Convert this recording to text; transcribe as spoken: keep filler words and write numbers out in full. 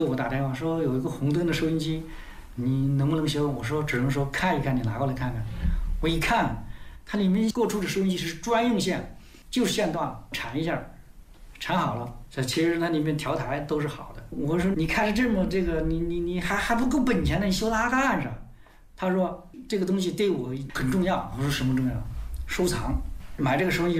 我打电话说有一个红灯的收音机，你能不能修？我说只能说看一看，你拿过来看看。我一看，它里面过出的收音机是专用线，就是线断了，缠一下，缠好了。这其实它里面调台都是好的。我说你开着这么这个，你你你还还不够本钱呢，你修它干啥？他说这个东西对我很重要。我说什么重要？收藏。买这个收音机